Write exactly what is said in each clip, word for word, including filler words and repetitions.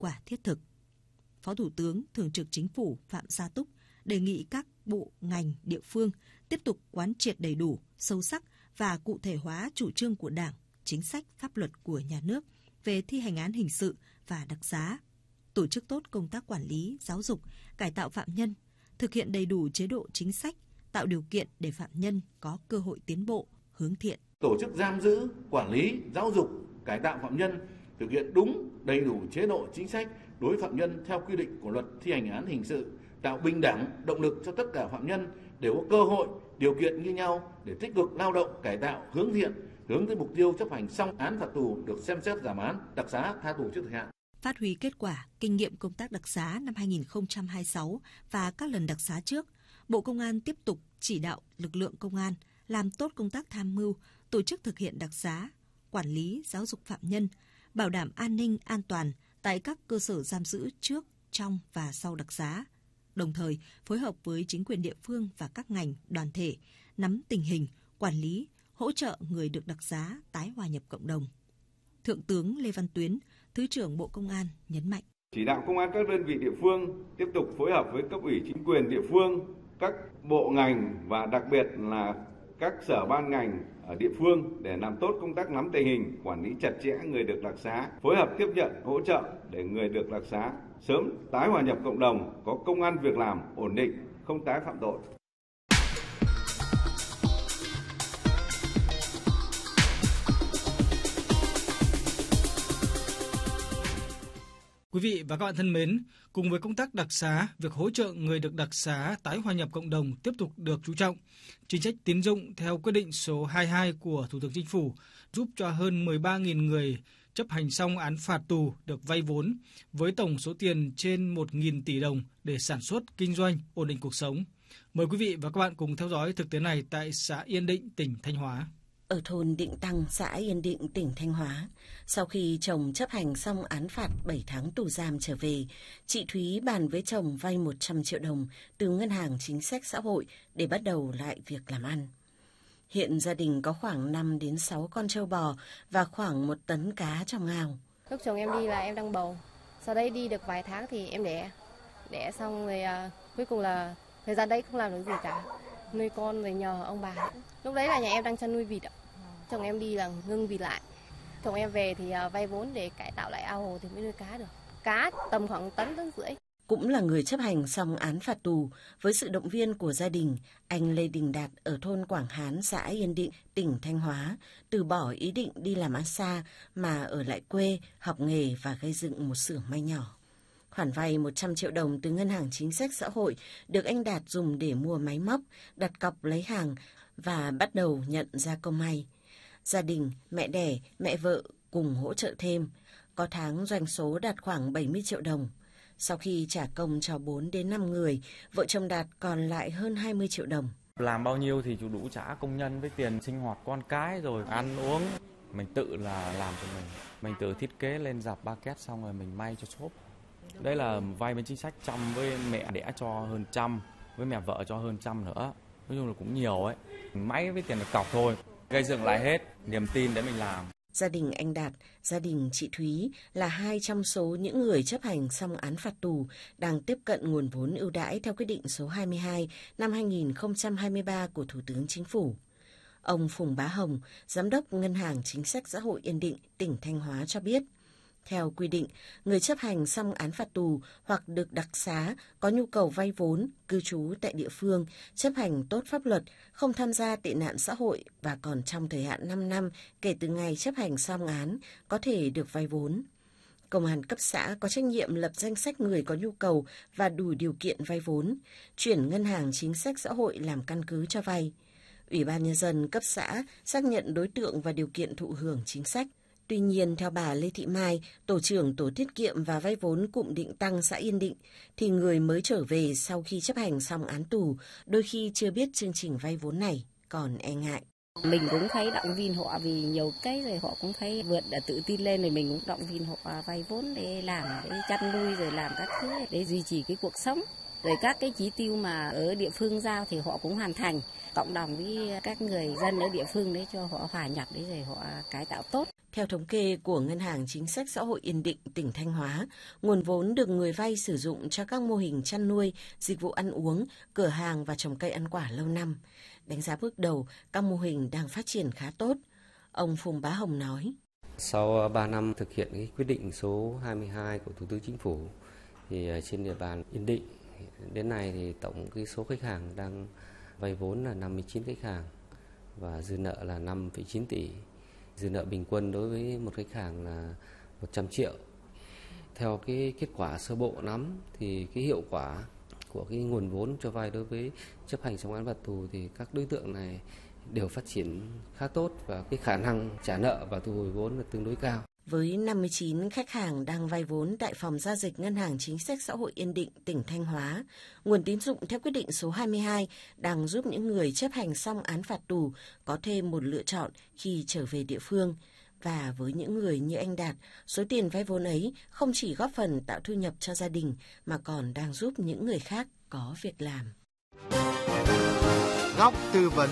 quả thiết thực. Phó Thủ tướng Thường trực Chính phủ Phạm Gia Túc đề nghị các bộ, ngành, địa phương tiếp tục quán triệt đầy đủ, sâu sắc và cụ thể hóa chủ trương của Đảng, chính sách, pháp luật của nhà nước về thi hành án hình sự và đặc xá, tổ chức tốt công tác quản lý, giáo dục, cải tạo phạm nhân, thực hiện đầy đủ chế độ chính sách, tạo điều kiện để phạm nhân có cơ hội tiến bộ, hướng thiện. Tổ chức giam giữ, quản lý, giáo dục, cải tạo phạm nhân, thực hiện đúng, đầy đủ chế độ chính sách đối với phạm nhân theo quy định của Luật thi hành án hình sự, tạo bình đẳng, động lực cho tất cả phạm nhân đều có cơ hội, điều kiện như nhau để tích cực lao động, cải tạo, hướng thiện, hướng tới mục tiêu chấp hành xong án phạt tù được xem xét giảm án, đặc xá, tha tù trước thời hạn. Phát huy kết quả, kinh nghiệm công tác đặc xá năm hai nghìn không trăm hai mươi sáu và các lần đặc xá trước, Bộ Công an tiếp tục chỉ đạo lực lượng công an làm tốt công tác tham mưu, tổ chức thực hiện đặc xá, quản lý, giáo dục phạm nhân, bảo đảm an ninh, an toàn tại các cơ sở giam giữ trước, trong và sau đặc xá. Đồng thời, phối hợp với chính quyền địa phương và các ngành, đoàn thể, nắm tình hình, quản lý, hỗ trợ người được đặc xá tái hòa nhập cộng đồng. Thượng tướng Lê Văn Tuyến, Thứ trưởng Bộ Công an nhấn mạnh. Chỉ đạo công an các đơn vị địa phương tiếp tục phối hợp với cấp ủy chính quyền địa phương, các bộ ngành và đặc biệt là các sở ban ngành ở địa phương để làm tốt công tác nắm tình hình, quản lý chặt chẽ người được đặc xá, phối hợp tiếp nhận, hỗ trợ để người được đặc xá sớm tái hòa nhập cộng đồng, có công ăn việc làm ổn định, không tái phạm tội. Quý vị và các bạn thân mến, cùng với công tác đặc xá, việc hỗ trợ người được đặc xá tái hòa nhập cộng đồng tiếp tục được chú trọng. Chính sách tín dụng theo quyết định số hai mươi hai của Thủ tướng Chính phủ giúp cho hơn mười ba nghìn người chấp hành xong án phạt tù được vay vốn với tổng số tiền trên một nghìn tỷ đồng để sản xuất, kinh doanh, ổn định cuộc sống. Mời quý vị và các bạn cùng theo dõi thực tế này tại xã Yên Định, tỉnh Thanh Hóa. Ở thôn Định Tăng, xã Yên Định, tỉnh Thanh Hóa, sau khi chồng chấp hành xong án phạt bảy tháng tù giam trở về, chị Thúy bàn với chồng vay một trăm triệu đồng từ Ngân hàng Chính sách Xã hội để bắt đầu lại việc làm ăn. Hiện gia đình có khoảng năm đến sáu con trâu bò và khoảng một tấn cá trong ao. Lúc chồng em đi là em đang bầu, sau đấy đi được vài tháng thì em đẻ. Đẻ xong rồi à, cuối cùng là thời gian đấy không làm được gì cả. Nuôi con rồi nhờ ông bà. Lúc đấy là nhà em đang chăn nuôi vịt. Chồng em đi là ngưng vịt lại. Chồng em về thì uh, vay vốn để cải tạo lại ao hồ thì mới nuôi cá được. Cá tầm khoảng tấn tấn rưỡi. Cũng là người chấp hành xong án phạt tù, với sự động viên của gia đình, anh Lê Đình Đạt ở thôn Quảng Hán, xã Yên Định, tỉnh Thanh Hóa, từ bỏ ý định đi làm ăn xa mà ở lại quê, học nghề và gây dựng một xưởng may nhỏ. Khoản vay một trăm triệu đồng từ Ngân hàng Chính sách Xã hội được anh Đạt dùng để mua máy móc, đặt cọc lấy hàng và bắt đầu nhận gia công may. Gia đình, mẹ đẻ, mẹ vợ cùng hỗ trợ thêm. Có tháng doanh số đạt khoảng bảy mươi triệu đồng. Sau khi trả công cho bốn đến năm người, vợ chồng Đạt còn lại hơn hai mươi triệu đồng. Làm bao nhiêu thì chủ đủ trả công nhân với tiền sinh hoạt con cái rồi ăn uống. Mình tự là làm cho mình. Mình tự thiết kế lên dạp ba két xong rồi mình may cho shop. Đây là vay bên chính sách trăm với mẹ đẻ cho hơn trăm, với mẹ vợ cho hơn trăm nữa. Nói chung là cũng nhiều ấy. Máy với tiền là cọc thôi. Gây dựng lại hết, niềm tin để mình làm. Gia đình anh Đạt, gia đình chị Thúy là hai trong số những người chấp hành xong án phạt tù đang tiếp cận nguồn vốn ưu đãi theo quyết định số hai mươi hai năm hai nghìn không trăm hai mươi ba của Thủ tướng Chính phủ. Ông Phùng Bá Hồng, Giám đốc Ngân hàng Chính sách Xã hội Yên Định, tỉnh Thanh Hóa cho biết, theo quy định, người chấp hành xong án phạt tù hoặc được đặc xá có nhu cầu vay vốn, cư trú tại địa phương, chấp hành tốt pháp luật, không tham gia tệ nạn xã hội và còn trong thời hạn năm năm kể từ ngày chấp hành xong án có thể được vay vốn. Công an cấp xã có trách nhiệm lập danh sách người có nhu cầu và đủ điều kiện vay vốn, chuyển Ngân hàng Chính sách Xã hội làm căn cứ cho vay. Ủy ban Nhân dân cấp xã xác nhận đối tượng và điều kiện thụ hưởng chính sách. Tuy nhiên, theo bà Lê Thị Mai, Tổ trưởng Tổ tiết kiệm và vay vốn cụm Định Tăng xã Yên Định, thì người mới trở về sau khi chấp hành xong án tù đôi khi chưa biết chương trình vay vốn này, còn e ngại. Mình cũng thấy động viên họ vì nhiều cái rồi họ cũng thấy vượt đã tự tin lên, rồi mình cũng động viên họ vay vốn để làm, để chăn nuôi rồi làm các thứ để duy trì cái cuộc sống. Rồi các cái chỉ tiêu mà ở địa phương giao thì họ cũng hoàn thành, cộng đồng với các người dân ở địa phương để cho họ hòa nhập, để rồi họ cải tạo tốt. Theo thống kê của Ngân hàng Chính sách Xã hội Yên Định, tỉnh Thanh Hóa, nguồn vốn được người vay sử dụng cho các mô hình chăn nuôi, dịch vụ ăn uống, cửa hàng và trồng cây ăn quả lâu năm. Đánh giá bước đầu, các mô hình đang phát triển khá tốt. Ông Phùng Bá Hồng nói. Sau ba năm thực hiện cái quyết định số hai mươi hai của Thủ tướng Chính phủ, thì trên địa bàn Yên Định đến nay thì tổng cái số khách hàng đang vay vốn là năm mươi chín khách hàng và dư nợ là năm phẩy chín tỷ. Dư nợ bình quân đối với một khách hàng là một trăm triệu. Theo cái kết quả sơ bộ nắm thì cái hiệu quả của cái nguồn vốn cho vay đối với chấp hành xong án phạt tù thì các đối tượng này đều phát triển khá tốt và cái khả năng trả nợ và thu hồi vốn là tương đối cao. Với năm mươi chín khách hàng đang vay vốn tại Phòng Giao dịch Ngân hàng Chính sách Xã hội Yên Định, tỉnh Thanh Hóa, nguồn tín dụng theo quyết định số hai mươi hai đang giúp những người chấp hành xong án phạt tù có thêm một lựa chọn khi trở về địa phương. Và với những người như anh Đạt, số tiền vay vốn ấy không chỉ góp phần tạo thu nhập cho gia đình mà còn đang giúp những người khác có việc làm. Góc tư vấn.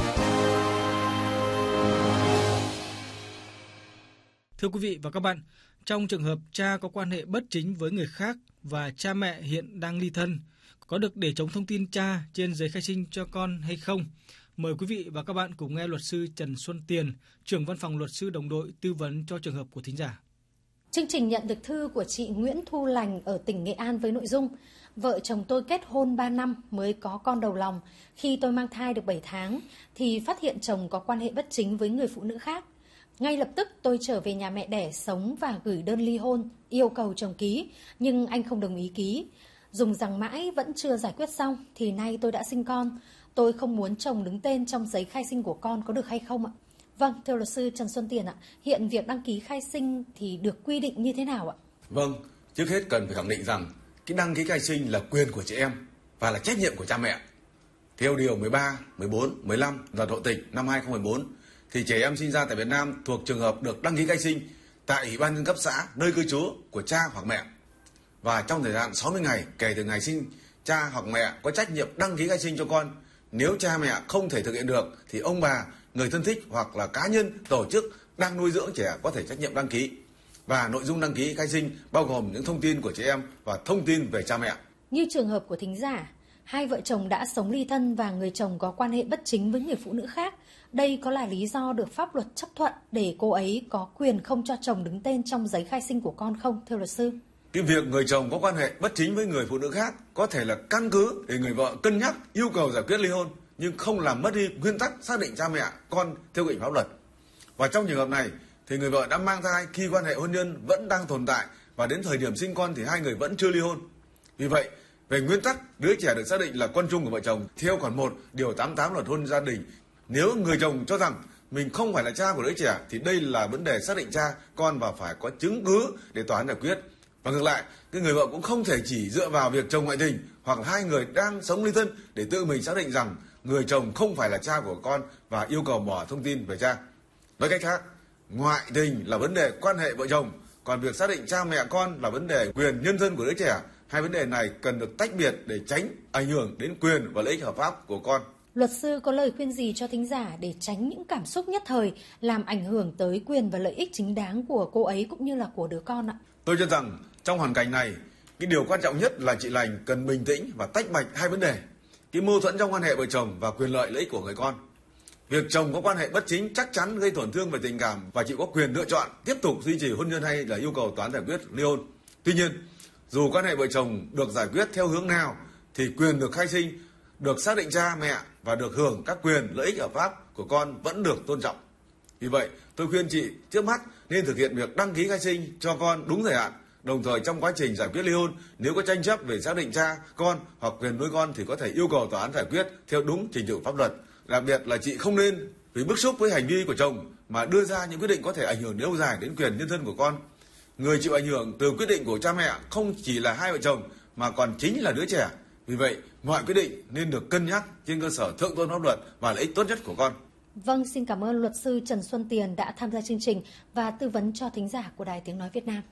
Thưa quý vị và các bạn, trong trường hợp cha có quan hệ bất chính với người khác và cha mẹ hiện đang ly thân, có được để chống thông tin cha trên giấy khai sinh cho con hay không? Mời quý vị và các bạn cùng nghe luật sư Trần Xuân Tiền, trưởng văn phòng luật sư đồng đội tư vấn cho trường hợp của thính giả. Chương trình nhận được thư của chị Nguyễn Thu Lành ở tỉnh Nghệ An với nội dung: vợ chồng tôi kết hôn ba năm mới có con đầu lòng. Khi tôi mang thai được bảy tháng thì phát hiện chồng có quan hệ bất chính với người phụ nữ khác. Ngay lập tức tôi trở về nhà mẹ đẻ sống và gửi đơn ly hôn, yêu cầu chồng ký, nhưng anh không đồng ý ký. Dùng rằng mãi vẫn chưa giải quyết xong thì nay tôi đã sinh con. Tôi không muốn chồng đứng tên trong giấy khai sinh của con, có được hay không ạ? Vâng, thưa luật sư Trần Xuân Tiền ạ, hiện việc đăng ký khai sinh thì được quy định như thế nào ạ? Vâng, trước hết cần phải khẳng định rằng cái đăng ký khai sinh là quyền của trẻ em và là trách nhiệm của cha mẹ. Theo điều mười ba, mười bốn, mười lăm Luật Hộ tịch năm hai không một bốn thì trẻ em sinh ra tại Việt Nam thuộc trường hợp được đăng ký khai sinh tại Ủy ban nhân cấp xã nơi cư trú của cha hoặc mẹ. Và trong thời gian sáu mươi ngày kể từ ngày sinh, cha hoặc mẹ có trách nhiệm đăng ký khai sinh cho con. Nếu cha mẹ không thể thực hiện được thì ông bà, người thân thích hoặc là cá nhân, tổ chức đang nuôi dưỡng trẻ có thể trách nhiệm đăng ký. Và nội dung đăng ký khai sinh bao gồm những thông tin của trẻ em và thông tin về cha mẹ. Như trường hợp của thính giả, hai vợ chồng đã sống ly thân và người chồng có quan hệ bất chính với người phụ nữ khác. Đây có là lý do được pháp luật chấp thuận để cô ấy có quyền không cho chồng đứng tên trong giấy khai sinh của con không, thưa luật sư? Cái việc người chồng có quan hệ bất chính với người phụ nữ khác có thể là căn cứ để người vợ cân nhắc yêu cầu giải quyết ly hôn, nhưng không làm mất đi nguyên tắc xác định cha mẹ con theo quy định pháp luật. Và trong trường hợp này thì người vợ đã mang thai khi quan hệ hôn nhân vẫn đang tồn tại và đến thời điểm sinh con thì hai người vẫn chưa ly hôn. Vì vậy, về nguyên tắc, đứa trẻ được xác định là con chung của vợ chồng theo khoản một điều tám mươi tám Luật Hôn gia đình. Nếu người chồng cho rằng mình không phải là cha của đứa trẻ thì đây là vấn đề xác định cha con và phải có chứng cứ để tòa án giải quyết. Và ngược lại, cái người vợ cũng không thể chỉ dựa vào việc chồng ngoại tình hoặc là hai người đang sống ly thân để tự mình xác định rằng người chồng không phải là cha của con và yêu cầu bỏ thông tin về cha. Nói cách khác, ngoại tình là vấn đề quan hệ vợ chồng, còn việc xác định cha mẹ con là vấn đề quyền nhân thân của đứa trẻ. Hai vấn đề này cần được tách biệt để tránh ảnh hưởng đến quyền và lợi ích hợp pháp của con. Luật sư có lời khuyên gì cho thính giả để tránh những cảm xúc nhất thời làm ảnh hưởng tới quyền và lợi ích chính đáng của cô ấy cũng như là của đứa con ạ? Tôi cho rằng trong hoàn cảnh này, cái điều quan trọng nhất là chị Lành cần bình tĩnh và tách bạch hai vấn đề: cái mâu thuẫn trong quan hệ vợ chồng và quyền lợi lợi ích của người con. Việc chồng có quan hệ bất chính chắc chắn gây tổn thương về tình cảm và chị có quyền lựa chọn tiếp tục duy trì hôn nhân hay là yêu cầu tòa án giải quyết ly hôn. Tuy nhiên, dù quan hệ vợ chồng được giải quyết theo hướng nào thì quyền được khai sinh, được xác định cha mẹ và được hưởng các quyền lợi ích hợp pháp của con vẫn được tôn trọng. Vì vậy, tôi khuyên chị trước mắt nên thực hiện việc đăng ký khai sinh cho con đúng thời hạn. Đồng thời trong quá trình giải quyết ly hôn, nếu có tranh chấp về xác định cha, con hoặc quyền nuôi con thì có thể yêu cầu tòa án giải quyết theo đúng trình tự pháp luật. Đặc biệt là chị không nên vì bức xúc với hành vi của chồng mà đưa ra những quyết định có thể ảnh hưởng lâu dài đến quyền nhân thân của con. Người chịu ảnh hưởng từ quyết định của cha mẹ không chỉ là hai vợ chồng mà còn chính là đứa trẻ. Vì vậy, mọi quyết định nên được cân nhắc trên cơ sở thượng tôn pháp luật và lợi ích tốt nhất của con. Vâng, xin cảm ơn luật sư Trần Xuân Tiền đã tham gia chương trình và tư vấn cho thính giả của Đài Tiếng Nói Việt Nam.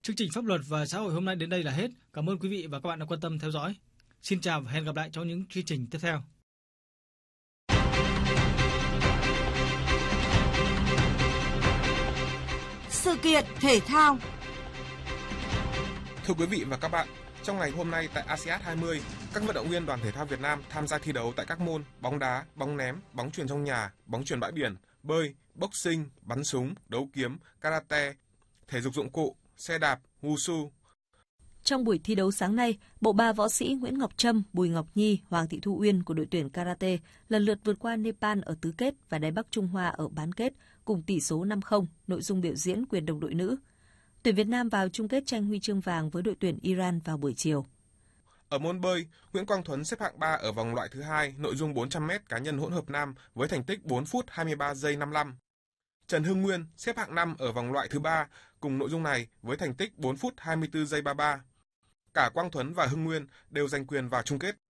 Chương trình Pháp luật và xã hội hôm nay đến đây là hết. Cảm ơn quý vị và các bạn đã quan tâm theo dõi. Xin chào và hẹn gặp lại trong những chương trình tiếp theo. Sự kiện thể thao. Thưa quý vị và các bạn, trong ngày hôm nay tại a sê an hai mươi, các vận động viên đoàn thể thao Việt Nam tham gia thi đấu tại các môn bóng đá, bóng ném, bóng chuyền trong nhà, bóng chuyền bãi biển, bơi, boxing, bắn súng, đấu kiếm, karate, thể dục dụng cụ, xe đạp, wushu. Trong buổi thi đấu sáng nay, bộ ba võ sĩ Nguyễn Ngọc Trâm, Bùi Ngọc Nhi, Hoàng Thị Thu Uyên của đội tuyển karate lần lượt vượt qua Nepal ở tứ kết và Đài Bắc Trung Hoa ở bán kết cùng tỷ số năm không, nội dung biểu diễn quyền đồng đội nữ. Tuyển Việt Nam vào chung kết tranh huy chương vàng với đội tuyển Iran vào buổi chiều. Ở môn bơi, Nguyễn Quang Thuấn xếp hạng ba ở vòng loại thứ hai, nội dung bốn trăm mét cá nhân hỗn hợp nam với thành tích bốn phút hai mươi ba giây năm mươi lăm. Trần Hưng Nguyên xếp hạng năm ở vòng loại thứ ba cùng nội dung này với thành tích bốn phút hai mươi tư giây ba mươi ba. Cả Quang Thuấn và Hưng Nguyên đều giành quyền vào chung kết.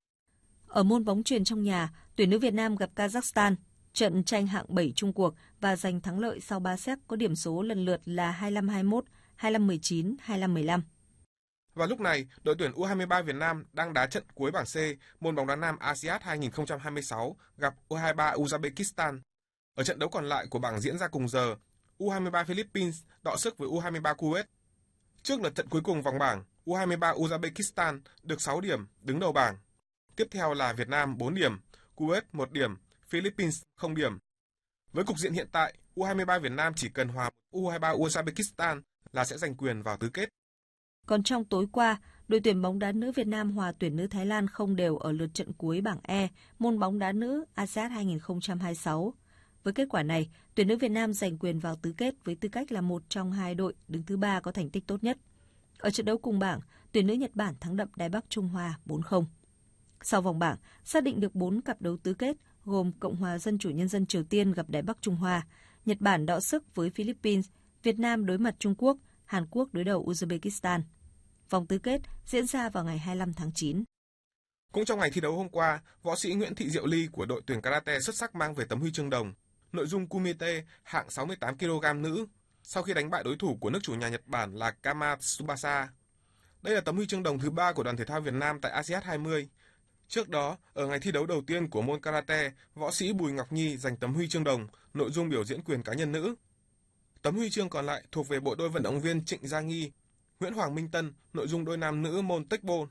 Ở môn bóng chuyền trong nhà, tuyển nữ Việt Nam gặp Kazakhstan, trận tranh hạng bảy chung cuộc và giành thắng lợi sau ba set có điểm số lần lượt là hai mươi lăm hai mươi mốt, hai mươi lăm mười chín, hai mươi lăm mười lăm. Và lúc này, đội tuyển u hai mươi ba Việt Nam đang đá trận cuối bảng C, môn bóng đá nam a sê an hai không hai sáu gặp u hai mươi ba Uzbekistan. Ở trận đấu còn lại của bảng diễn ra cùng giờ, u hai mươi ba Philippines đọ sức với u hai mươi ba Kuwait. Trước lượt trận cuối cùng vòng bảng, u hai mươi ba Uzbekistan được sáu điểm, đứng đầu bảng. Tiếp theo là Việt Nam bốn điểm, Kuwait một điểm, Philippines không điểm. Với cục diện hiện tại, u hai mươi ba Việt Nam chỉ cần hòa u hai mươi ba Uzbekistan là sẽ giành quyền vào tứ kết. Còn trong tối qua, đội tuyển bóng đá nữ Việt Nam hòa tuyển nữ Thái Lan không đều ở lượt trận cuối bảng E, môn bóng đá nữ a sê an hai không hai sáu. Với kết quả này, tuyển nữ Việt Nam giành quyền vào tứ kết với tư cách là một trong hai đội đứng thứ ba có thành tích tốt nhất. Ở trận đấu cùng bảng, tuyển nữ Nhật Bản thắng đậm Đài Bắc Trung Hoa bốn không. Sau vòng bảng, xác định được bốn cặp đấu tứ kết gồm Cộng hòa Dân chủ Nhân dân Triều Tiên gặp Đài Bắc Trung Hoa, Nhật Bản đọ sức với Philippines, Việt Nam đối mặt Trung Quốc, Hàn Quốc đối đầu Uzbekistan. Vòng tứ kết diễn ra vào ngày hai mươi lăm tháng chín. Cũng trong ngày thi đấu hôm qua, võ sĩ Nguyễn Thị Diệu Ly của đội tuyển karate xuất sắc mang về tấm huy chương đồng, nội dung kumite hạng sáu mươi tám ki lô gam nữ, sau khi đánh bại đối thủ của nước chủ nhà Nhật Bản là Kama Tsubasa. Đây là tấm huy chương đồng thứ ba của đoàn thể thao Việt Nam tại a sê an hai mươi. Trước đó, ở ngày thi đấu đầu tiên của môn karate, võ sĩ Bùi Ngọc Nhi giành tấm huy chương đồng, nội dung biểu diễn quyền cá nhân nữ. Tấm huy chương còn lại thuộc về bộ đôi vận động viên Trịnh Gia Nghi, Nguyễn Hoàng Minh Tân, nội dung đôi nam nữ môn Taekwondo.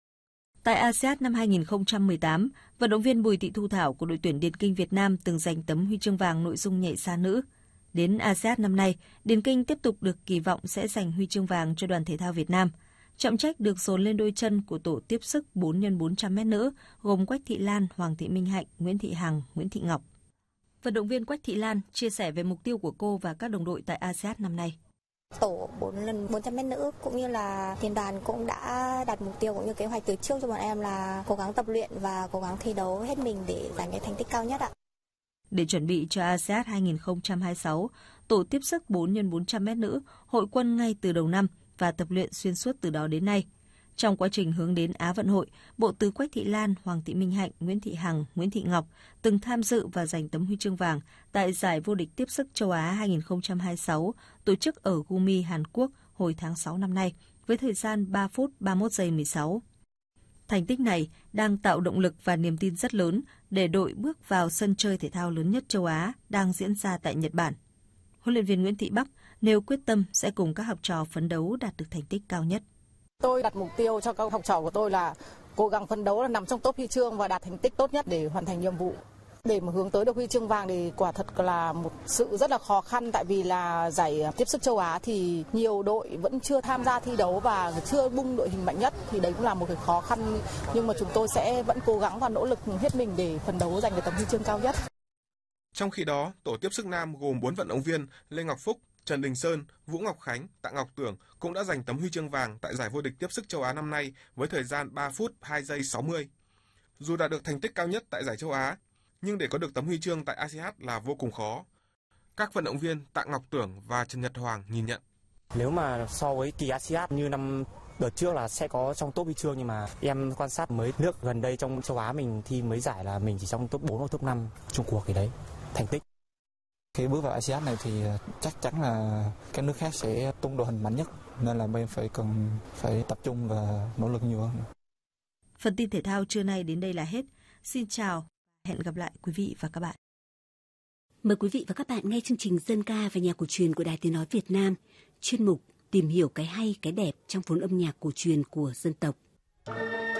Tại a sê an năm hai không một tám, vận động viên Bùi Thị Thu Thảo của đội tuyển điền kinh Việt Nam từng giành tấm huy chương vàng nội dung nhảy xa nữ. Đến a sê an năm nay, điền kinh tiếp tục được kỳ vọng sẽ giành huy chương vàng cho đoàn thể thao Việt Nam. Trọng trách được dồn lên đôi chân của tổ tiếp sức bốn nhân bốn trăm mét nữ, gồm Quách Thị Lan, Hoàng Thị Minh Hạnh, Nguyễn Thị Hằng, Nguyễn Thị Ngọc. Vận động viên Quách Thị Lan chia sẻ về mục tiêu của cô và các đồng đội tại a sê an năm nay. Tổ bốn lần bốn trăm mét nữ cũng như là tiền đoàn cũng đã đặt mục tiêu cũng như kế hoạch từ trước cho bọn em là cố gắng tập luyện và cố gắng thi đấu hết mình để giành cái thành tích cao nhất ạ. Để chuẩn bị cho a sê an hai không hai sáu, tổ tiếp sức bốn nhân bốn trăm mét nữ hội quân ngay từ đầu năm và tập luyện xuyên suốt từ đó đến nay. Trong quá trình hướng đến Á vận hội, bộ tứ Quách Thị Lan, Hoàng Thị Minh Hạnh, Nguyễn Thị Hằng, Nguyễn Thị Ngọc từng tham dự và giành tấm huy chương vàng tại giải vô địch tiếp sức châu Á hai không hai sáu tổ chức ở Gumi, Hàn Quốc hồi tháng sáu năm nay với thời gian ba phút ba mươi mốt giây mười sáu. Thành tích này đang tạo động lực và niềm tin rất lớn để đội bước vào sân chơi thể thao lớn nhất châu Á đang diễn ra tại Nhật Bản. Huấn luyện viên Nguyễn Thị Bắc nêu quyết tâm sẽ cùng các học trò phấn đấu đạt được thành tích cao nhất. Tôi đặt mục tiêu cho các học trò của tôi là cố gắng phấn đấu là nằm trong top huy chương và đạt thành tích tốt nhất để hoàn thành nhiệm vụ. Để mà hướng tới được huy chương vàng thì quả thật là một sự rất là khó khăn, tại vì là giải tiếp sức châu Á thì nhiều đội vẫn chưa tham gia thi đấu và chưa bung đội hình mạnh nhất, thì đấy cũng là một cái khó khăn, nhưng mà chúng tôi sẽ vẫn cố gắng và nỗ lực hết mình để phấn đấu giành được tấm huy chương cao nhất. Trong khi đó, tổ tiếp sức nam gồm bốn vận động viên Lê Ngọc Phúc, Trần Đình Sơn, Vũ Ngọc Khánh, Tạ Ngọc Tưởng cũng đã giành tấm huy chương vàng tại giải vô địch tiếp sức châu Á năm nay với thời gian ba phút hai giây sáu mươi. Dù đạt được thành tích cao nhất tại giải châu Á, nhưng để có được tấm huy chương tại a sê an là vô cùng khó. Các vận động viên Tạ Ngọc Tưởng và Trần Nhật Hoàng nhìn nhận. Nếu mà so với kỳ a sê an như năm đợt trước là sẽ có trong top huy chương, nhưng mà em quan sát mấy nước gần đây trong châu Á mình thi mấy giải là mình chỉ trong top bốn hoặc top năm chung cuộc thì đấy, thành tích. Khi bước vào a sê an này thì chắc chắn là các nước khác sẽ tung đội hình mạnh nhất, nên là bên phải cần phải tập trung và nỗ lực nhiều hơn. Phần tin thể thao trưa nay đến đây là hết. Xin chào, hẹn gặp lại quý vị và các bạn. Mời quý vị và các bạn nghe chương trình Dân ca và nhạc cổ truyền của Đài Tiếng nói Việt Nam, chuyên mục Tìm hiểu cái hay cái đẹp trong vốn âm nhạc cổ truyền của dân tộc.